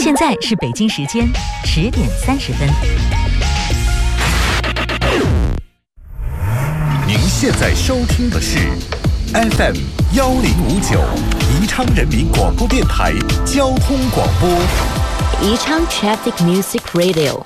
现在是北京时间10点30分。 您现在收听的是 FM1059 宜昌人民广播电台交通广播。 宜昌 Traffic Music Radio。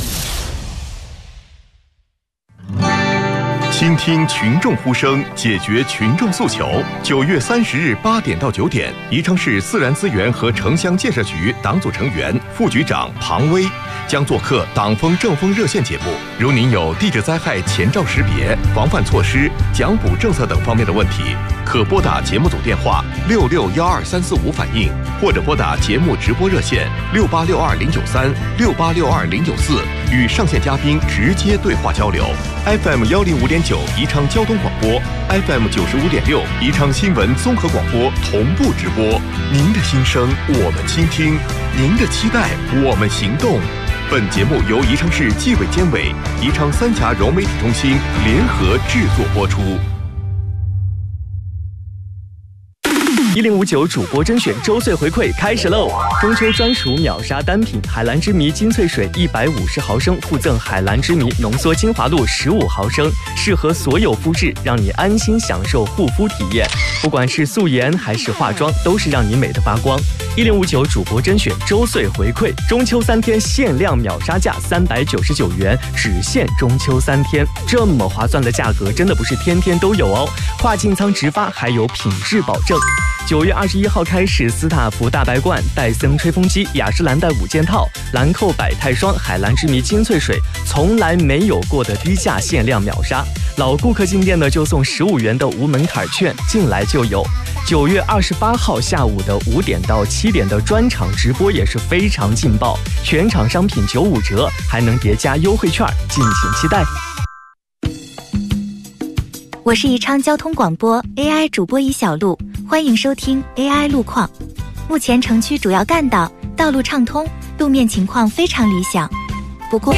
倾听群众呼声，解决群众诉求。9月30日8点到9点，宜昌市自然资源和城乡建设局党组成员、副局长庞威将做客党风政风热线节目。如您有地质灾害前兆识别、防范措施、奖补政策等方面的问题，可拨打节目组电话6612-345反映，或者拨打节目直播热线6862-093、6862-094，与上线嘉宾直接对话交流。FM105.9宜昌交通广播， FM95.6宜昌新闻综合广播同步直播。您的心声我们倾听，您的期待我们行动。本节目由宜昌市纪委监委、宜昌三峡融媒体中心联合制作播出。 1059主播甄选周岁回馈开始喽！中秋专属秒杀单品海蓝之谜金萃水150毫升，附赠海蓝之谜浓缩精华露15毫升，适合所有肤质，让你安心享受护肤体验。不管是素颜还是化妆，都是让你美得发光。1059主播甄选周岁回馈，中秋3天限量秒杀价399元，只限中秋3天。这么划算的价格，真的不是天天都有哦。跨境仓直发，还有品质保证。9月21号开始，斯塔福大白罐、戴森吹风机、雅诗兰黛5件套、兰蔻百泰霜、海蓝之谜金萃水，从来没有过的低价限量秒杀。老顾客进店呢，就送15元的无门槛券，进来就有。9月28号下午的5点到7点的专场直播也是非常劲爆，全场商品95折，还能叠加优惠券，敬请期待。 我是宜昌交通广播 AI 主播一小璐，欢迎收听 AI 路况。目前城区主要干道道路畅通，路面情况非常理想。不过